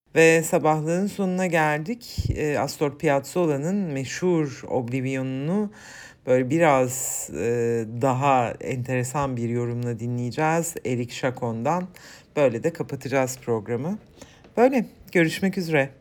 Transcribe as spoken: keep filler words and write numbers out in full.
Ve sabahlığın sonuna geldik. E, Astor Piazzolla'nın meşhur Oblivion'unu böyle biraz e, daha enteresan bir yorumla dinleyeceğiz. Eric Chacon'dan. Böyle de kapatacağız programı. Böyle görüşmek üzere.